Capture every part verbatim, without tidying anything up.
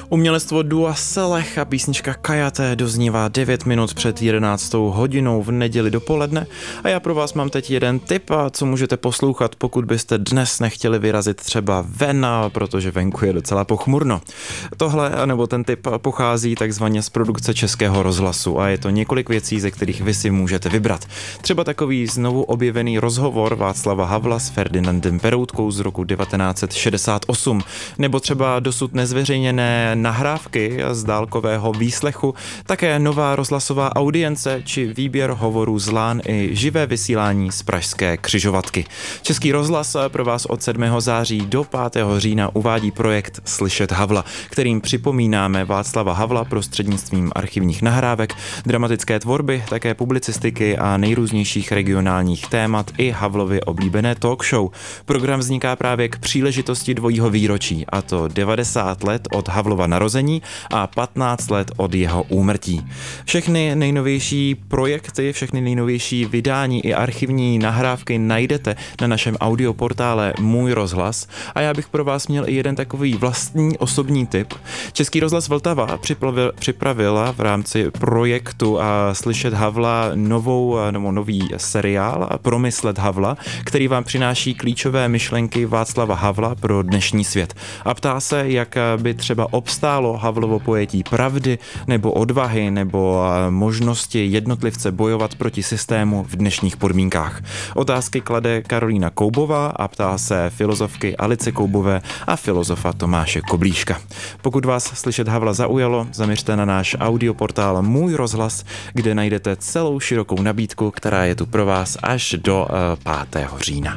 Umělectvo dua Selech a písnička Kajaté doznívá devět minut před jedenáctou hodinou v neděli dopoledne a já pro vás mám teď jeden tip, a co můžete poslouchat, pokud byste dnes nechtěli vyrazit třeba ven, protože venku je docela pochmurno. Tohle, nebo ten tip pochází takzvaně z produkce Českého rozhlasu a je to několik věcí, ze kterých vy si můžete vybrat. Třeba takový znovu objevený rozhovor Václava Havla s Ferdinandem Peroutkou z roku devatenáct set šedesát osm, nebo třeba dosud nezveřejněné nahrávky z dálkového výslechu, také nová rozhlasová audience či výběr hovorů z lán i živé vysílání z pražské Křižovatky. Český rozhlas pro vás od sedmého září do pátého října uvádí projekt Slyšet Havla, kterým připomínáme Václava Havla prostřednictvím archivních nahrávek, dramatické tvorby, také publicistiky a nejrůznějších regionálních témat i Havlovy oblíbené talk show. Program vzniká právě k příležitosti dvojího výročí, a to devadesát let od Havlova narození a patnáct let od jeho úmrtí. Všechny nejnovější projekty, všechny nejnovější vydání i archivní nahrávky najdete na našem audioportále Můj rozhlas a já bych pro vás měl i jeden takový vlastní osobní tip. Český rozhlas Vltava připravil, připravila v rámci projektu a Slyšet Havla novou, nebo nový seriál Promyslet Havla, který vám přináší klíčové myšlenky Václava Havla pro dnešní svět. A ptá se, jak by třeba obstálo Havlovo pojetí pravdy nebo odvahy nebo možnosti jednotlivce bojovat proti systému v dnešních podmínkách. Otázky klade Karolína Koubová a ptá se filozofky Alice Koubové a filozofa Tomáše Koblíška. Pokud vás Slyšet Havla zaujalo, zaměřte na náš audioportál Můj rozhlas, kde najdete celou širokou nabídku, která je tu pro vás až do uh, pátého října.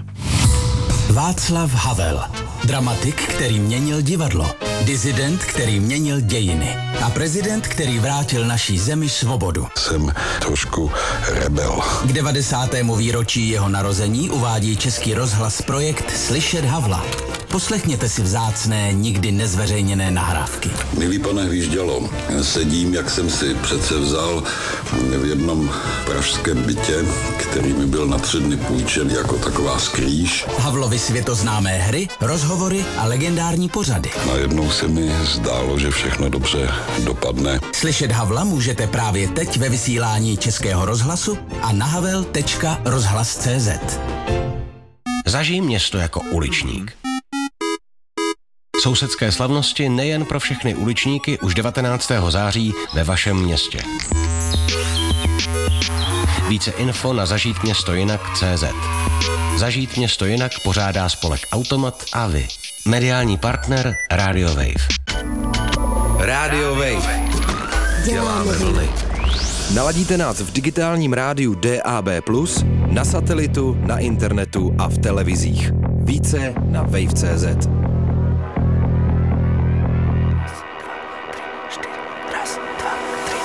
Václav Havel, dramatik, který měnil divadlo, disident, který měnil dějiny a prezident, který vrátil naší zemi svobodu. Jsem trošku rebel. K devadesátému výročí jeho narození uvádí Český rozhlas projekt Slyšet Havla. Poslechněte si vzácné, nikdy nezveřejněné nahrávky. Milý pane Hvíždělo, sedím, jak jsem si přece vzal v jednom pražském bytě, který mi byl na tři dny půjčen jako taková skrýž. Havlovy světoznámé hry, rozhovory a legendární pořady. Najednou se mi zdálo, že všechno dobře dopadne. Slyšet Havla můžete právě teď ve vysílání Českého rozhlasu a na havel tečka rozhlas tečka cé zet. Zažij město jako uličník. Sousedské slavnosti nejen pro všechny uličníky už devatenáctého září ve vašem městě. Více info na zažít město jinak tečka cé zet. Zažít město jinak pořádá spolek Automat a vy. Mediální partner Radio Wave. Radio Wave. Děláme vlny. Naladíte nás v digitálním rádiu D A B plus, na satelitu, na internetu a v televizích. Více na wave tečka cé zet.